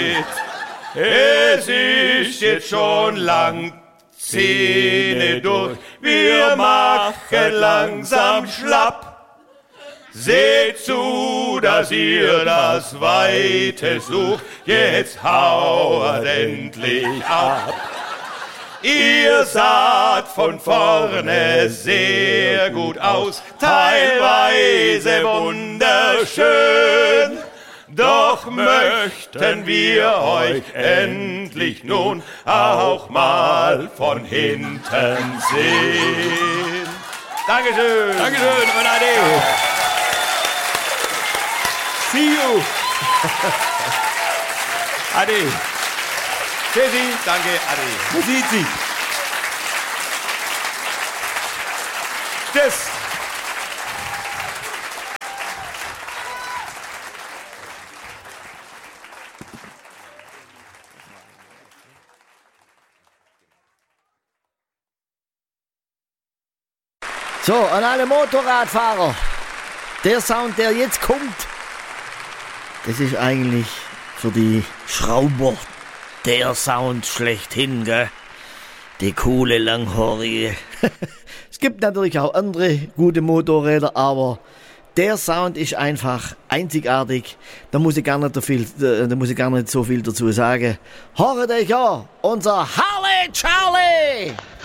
geht. Es ist jetzt schon lang 10 durch, wir machen langsam schlapp. Seht zu, dass ihr das Weite sucht, jetzt hauert endlich ab. Ihr saht von vorne sehr gut aus, teilweise wunderschön. Doch möchten wir euch endlich nun auch mal von hinten sehen. Dankeschön. Dankeschön und ade. See you. Ade. Tschüssi, danke, ade. Wo sieht sie? Tschüss. So, an alle Motorradfahrer. Der Sound, der jetzt kommt, das ist eigentlich für die Schrauber der Sound schlechthin, gell? Die coole, langhaarige. Es gibt natürlich auch andere gute Motorräder, aber der Sound ist einfach einzigartig. Da muss ich gar nicht so viel dazu sagen. Hört euch an, unser Harley Charlie!